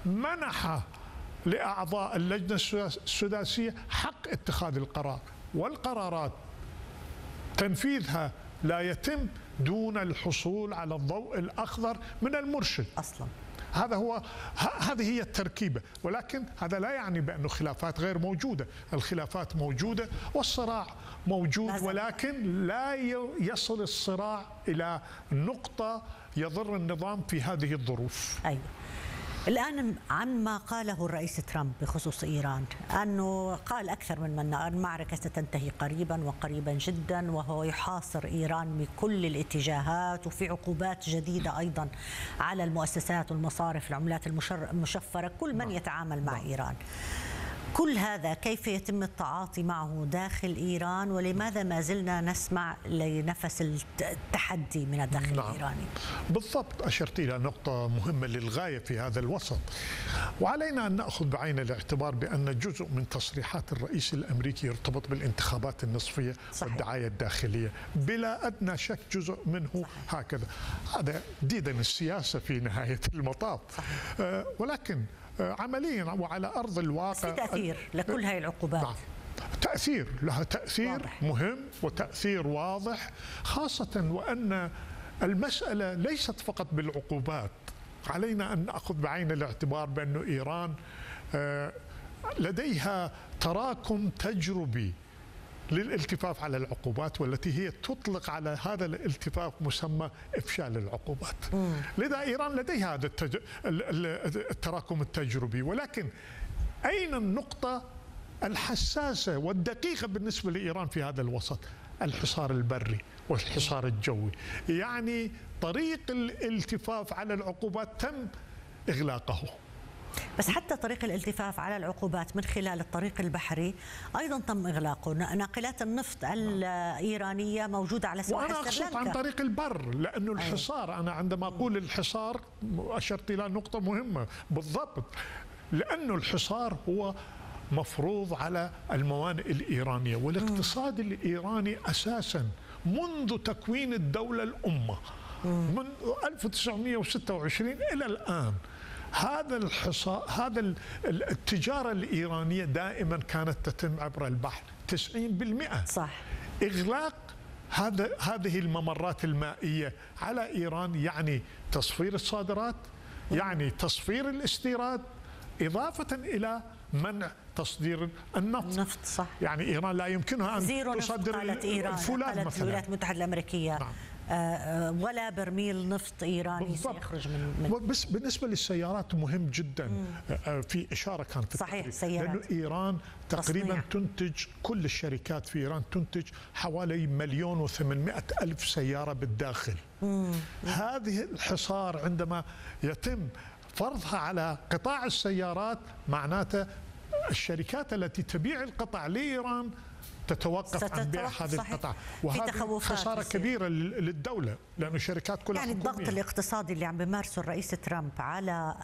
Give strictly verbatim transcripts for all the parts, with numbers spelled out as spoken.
منح لأعضاء اللجنة السداسية حق اتخاذ القرار، والقرارات تنفيذها لا يتم دون الحصول على الضوء الأخضر من المرشد أصلا. هذا هو هذه هي التركيبة، ولكن هذا لا يعني بأنه خلافات غير موجودة، الخلافات موجودة والصراع موجود، ولكن لا يصل الصراع إلى نقطة يضر النظام في هذه الظروف. أيوة. الآن عن ما قاله الرئيس ترامب بخصوص إيران، أنه قال أكثر من مرة المعركة ستنتهي قريبا وقريبا جدا، وهو يحاصر إيران بكل الاتجاهات، وفي عقوبات جديدة أيضا على المؤسسات والمصارف العملات المشفرة، كل من يتعامل مع إيران. كل هذا كيف يتم التعاطي معه داخل إيران، ولماذا ما زلنا نسمع لنفس التحدي من الداخل نعم. الإيراني؟ بالضبط، أشرت إلى نقطة مهمة للغاية في هذا الوسط، وعلينا أن نأخذ بعين الاعتبار بأن جزء من تصريحات الرئيس الأمريكي يرتبط بالانتخابات النصفية صحيح. والدعاية الداخلية بلا أدنى شك جزء منه صحيح. هكذا هذا ديدن السياسة في نهاية المطاف آه ولكن عمليا وعلى أرض الواقع في تأثير لكل هذه العقوبات. نعم. تأثير لها تأثير واضح. مهم وتأثير واضح، خاصة وأن المسألة ليست فقط بالعقوبات. علينا أن نأخذ بعين الاعتبار بأن إيران لديها تراكم تجربي للالتفاف على العقوبات، والتي هي تطلق على هذا الالتفاف مسمى إفشال العقوبات. مم. لذا إيران لديها هذا التج... التراكم التجربي، ولكن أين النقطة الحساسة والدقيقة بالنسبة لإيران في هذا الوسط؟ الحصار البري والحصار الجوي. يعني طريق الالتفاف على العقوبات تم إغلاقه، بس حتى طريق الالتفاف على العقوبات من خلال الطريق البحري أيضا تم إغلاقه. ناقلات النفط الإيرانية موجودة على سواحل سريلانكا. وأنا أقصد عن طريق البر، لأنه الحصار، أنا عندما أقول الحصار أشرت إلى نقطة مهمة بالضبط، لأنه الحصار هو مفروض على الموانئ الإيرانية، والاقتصاد الإيراني أساسا منذ تكوين الدولة الأمة من ألف وتسعمئة وستة وعشرين إلى الآن، هذا الحصار، هذا التجارة الإيرانية دائما كانت تتم عبر البحر تسعين بالمئة. صح. إغلاق هذا هذه الممرات المائية على إيران يعني تصفير الصادرات، يعني تصفير الاستيراد، إضافة إلى منع تصدير النفط. النفط صح. يعني إيران لا يمكنها أن تصدر الفولاذ مثلا. الولايات المتحدة الأمريكية نعم. ولا برميل نفط إيراني بالضبط. سيخرج من, من بس بالنسبة للسيارات مهم جدا. مم. في إشارة كانت في صحيح السيارات، لأنه إيران تقريبا تصنيع. تنتج، كل الشركات في إيران تنتج حوالي مليون وثمانمائة ألف سيارة بالداخل. مم. هذه الحصار عندما يتم فرضها على قطاع السيارات، معناته الشركات التي تبيع القطع لإيران تتوقف عن بيع هذه القطع، وهذه خسارة كبيرة للدولة، لأن الشركات كلها يعني حكومية. الضغط الاقتصادي اللي عم بيمارسه الرئيس ترامب على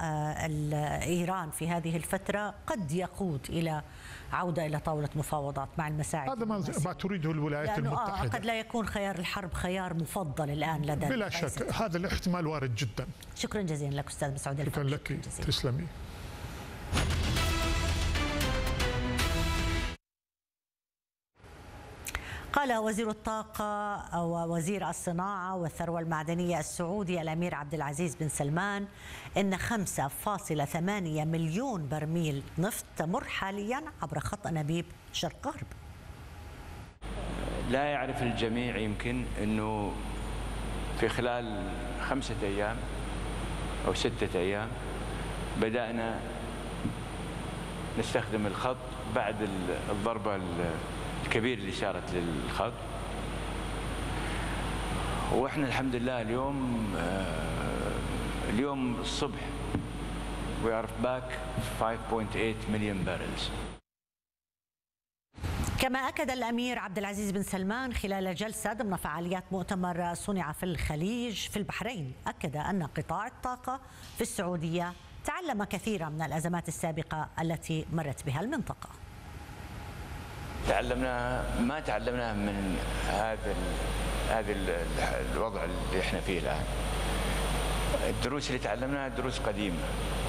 إيران في هذه الفترة قد يقود إلى عودة إلى طاولة مفاوضات مع المساعد. هذا ما, ما تريده الولايات المتحدة. آه قد لا يكون خيار الحرب خيار مفضل الآن لدى بلا شك، هذا الاحتمال وارد جدا. شكرا جزيلا لك أستاذ مسعود. شكرا لك، تسلمي. قال وزير الطاقة أو وزير الصناعة والثروة المعدنية السعودي الأمير عبد العزيز بن سلمان إن خمسة فاصلة ثمانية مليون برميل نفط تمر حاليا عبر خط أنابيب شرق غرب. لا يعرف الجميع يمكن أنه في خلال خمسة أيام أو ستة أيام بدأنا نستخدم الخط بعد الضربة الكبير اللي صارت للخط، واحنا الحمد لله اليوم اليوم الصبح we are back five point eight million barrels. كما أكد الأمير عبد العزيز بن سلمان خلال جلسة ضمن فعاليات مؤتمر صنع في الخليج في البحرين، أكد أن قطاع الطاقة في السعودية تعلم كثيرا من الأزمات السابقة التي مرت بها المنطقة. تعلمنا ما تعلمناه من هذا هذا الوضع اللي احنا فيه الآن. الدروس اللي تعلمناها دروس قديمة.